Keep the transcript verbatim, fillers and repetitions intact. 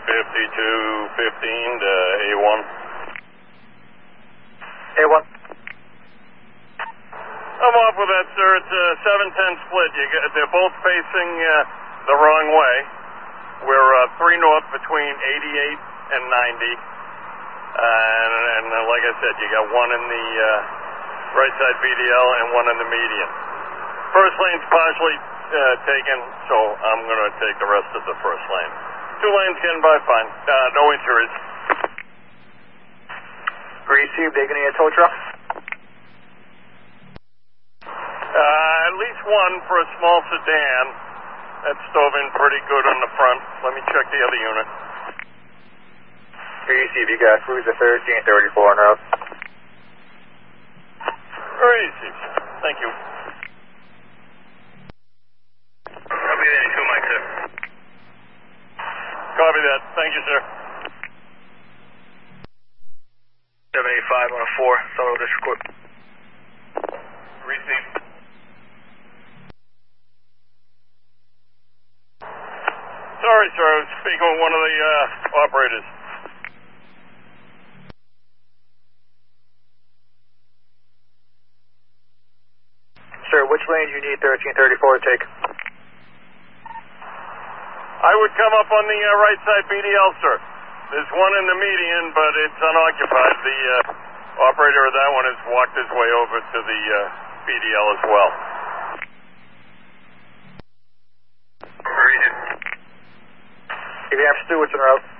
fifty-two fifteen to A one. A one. I'm off with that, sir. It's a seven ten split. You get, they're both facing uh, the wrong way. We're uh, three north between eighty-eight and ninety. Uh, and, and uh, like I said, you got one in the uh, right side B D L and one in the median. First lane's partially uh, taken, so I'm going to take the rest of the first lane. Two lanes getting by fine. Uh, no injuries. Received. They gonna need a tow truck? Uh, at least one for a small sedan. That's stove in pretty good on the front. Let me check the other unit. Received. You got Cruiser thirteen thirty-four en route. Very easy. Thank you. Copy that, two Mike, sir. Copy that. Thank you, sir. seven eighty-five on a four, Solo District Court. Receive. Sorry, sir. I was speaking with one of the uh, operators. Sir, which lane do you need thirteen thirty-four to take? I would come up on the uh, right side B D L, sir. There's one in the median, but it's unoccupied. The uh, operator of that one has walked his way over to the uh, B D L as well. Read it. If you have Stewart's en route.